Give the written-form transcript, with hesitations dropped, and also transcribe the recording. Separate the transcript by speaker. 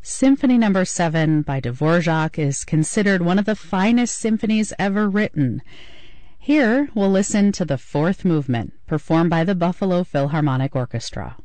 Speaker 1: Symphony No. 7 by Dvorak is considered one of the finest symphonies ever written. Here we'll listen to the fourth movement, performed by the Buffalo Philharmonic Orchestra.